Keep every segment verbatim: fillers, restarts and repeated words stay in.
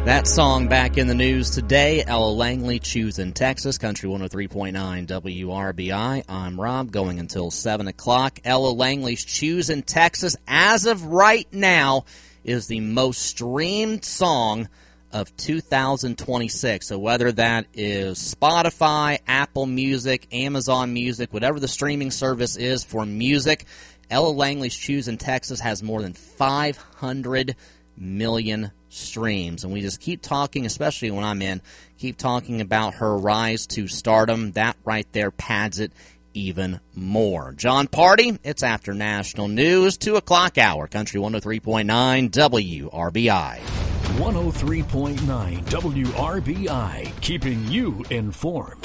That song back in the news today. Ella Langley, Choosing Texas, Country one oh three point nine W R B I. I'm Rob, going until seven o'clock. Ella Langley's Choosing Texas, as of right now, is the most streamed song of two thousand twenty-six. So whether that is Spotify, Apple Music, Amazon Music, whatever the streaming service is for music, Ella Langley's Choosing Texas has more than five hundred million streams. And we just keep talking, especially when I'm in, keep talking about her rise to stardom. That right there pads it even more. John Party, it's after national news, two o'clock hour, Country one oh three point nine W R B I. one oh three point nine W R B I, keeping you informed.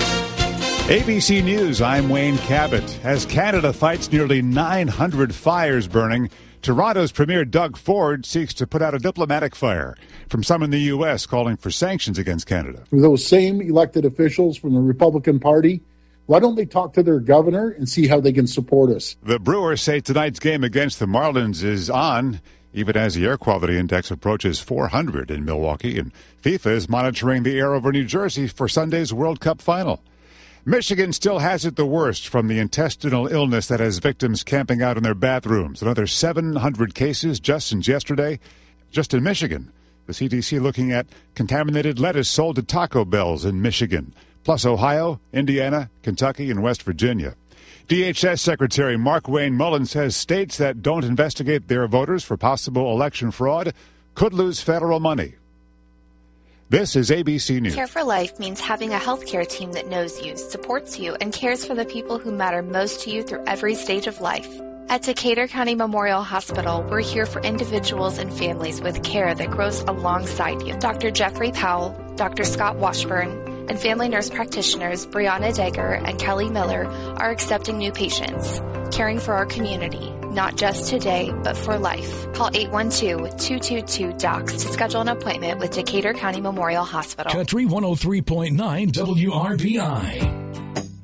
A B C News, I'm Wayne Cabot. As Canada fights nearly nine hundred fires burning, Toronto's Premier Doug Ford seeks to put out a diplomatic fire from some in the U S calling for sanctions against Canada. Those same elected officials from the Republican Party, why don't they talk to their governor and see how they can support us? The Brewers say tonight's game against the Marlins is on, even as the air quality index approaches four hundred in Milwaukee, and FIFA is monitoring the air over New Jersey for Sunday's World Cup final. Michigan still has it the worst from the intestinal illness that has victims camping out in their bathrooms. Another seven hundred cases just since yesterday, just in Michigan. The C D C looking at contaminated lettuce sold to Taco Bells in Michigan, plus Ohio, Indiana, Kentucky, and West Virginia. D H S Secretary Mark Wayne Mullen says states that don't investigate their voters for possible election fraud could lose federal money. This is A B C News. Care for Life means having a healthcare team that knows you, supports you, and cares for the people who matter most to you through every stage of life. At Decatur County Memorial Hospital, we're here for individuals and families with care that grows alongside you. Doctor Jeffrey Powell, Doctor Scott Washburn, and family nurse practitioners Brianna Degger and Kelly Miller are accepting new patients, caring for our community, not just today, but for life. Call eight one two, two two two, D O C S to schedule an appointment with Decatur County Memorial Hospital. Country one oh three point nine W R B I.